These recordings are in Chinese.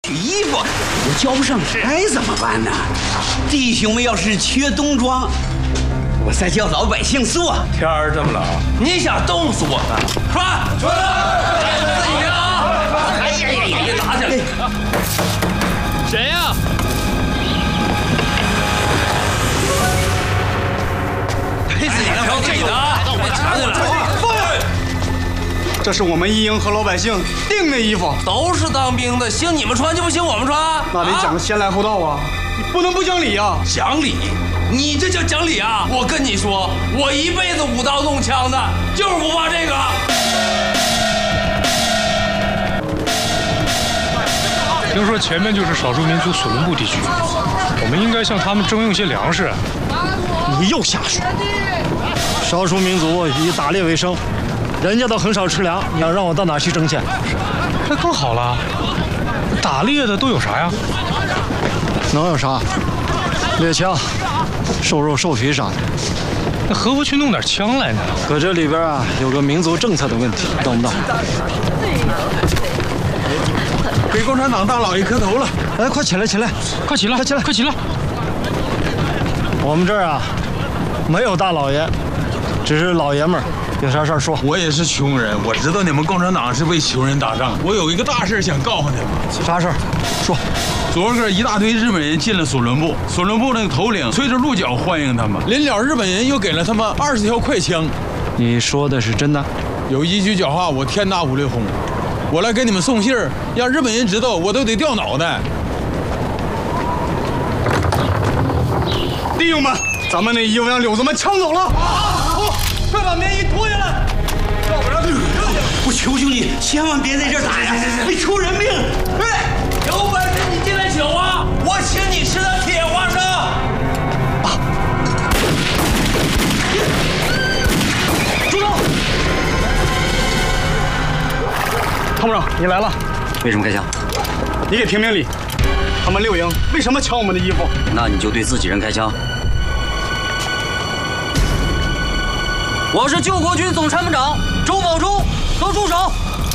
取衣服，我交不上差怎么办呢？弟兄们要是缺冬装，我再叫老百姓做。 天儿这么冷，你想冻死我们？说，自己啊！哎呀，别打起来！谁呀？赔自己的，赔自己的啊！别抢起来！ 这是我们一营和老百姓订的衣服， 都是当兵的，兴你们穿就不兴我们穿？ 那得讲先来后到啊！你不能不讲理啊！ 讲理？你这叫讲理啊！我跟你说，我一辈子舞刀弄枪的，就是不怕这个。 听说前面就是少数民族索伦布地区，我们应该向他们征用些粮食。 你又瞎说！少数民族以打猎为生。人家都很少吃粮，你要让我到哪去挣钱？ 那更好了，打猎的都有啥呀？ 能有啥？猎枪、瘦肉、兽皮啥的。 那何不去弄点枪来呢？ 可这里边啊有个民族政策的问题，懂不懂？ 给共产党大老爷磕头了！ 哎，快起来，起来， 快起来，快起来，快起来！ 我们这儿啊没有大老爷，只是老爷们儿。有啥事儿说？ 我也是穷人，我知道你们共产党是为穷人打仗。我有一个大事想告诉你们。 啥事儿？说。 昨儿个一大堆日本人进了索伦布，索伦布那个头领催着鹿角欢迎他们，临了日本人又给了他们20条快枪。 你说的是真的？ 有一句讲话，我天大无裂轰，我来给你们送信儿，让日本人知道我都得掉脑袋。 弟兄们，咱们那衣服让柳子们抢走了。快把棉衣脱下来！要不然， 我求求你，千万别在这儿打呀，会出人命！ 哎，有本事你进来取啊！我请你吃的铁花生。 住手！参谋长，你来了。 为什么开枪？ 你给评评理，他们6营为什么抢我们的衣服？ 那你就对自己人开枪。我是救国军总参谋长周保中，都住手！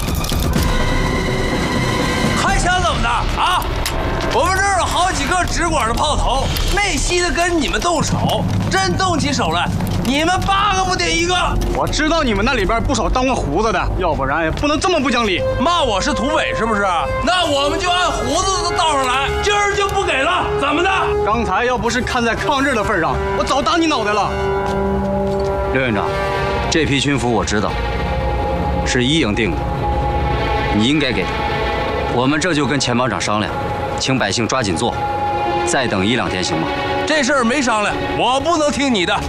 开枪怎么的啊？我们这儿有好几个直管的炮头，没稀的跟你们动手，真动起手来，你们8个不顶1个。 我知道你们那里边不少当过胡子的，要不然也不能这么不讲理。 骂我是土匪是不是？那我们就按胡子都倒上来，今儿就不给了，怎么的？ 刚才要不是看在抗日的份上，我早打你脑袋了。 刘院长，这批军服我知道，是1营订的，你应该给他。我们这就跟钱保长商量，请百姓抓紧做，再等1、2天行吗？ 这事儿没商量，我不能听你的。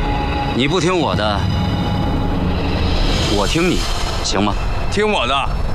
你不听我的，我听你，行吗？ 听我的。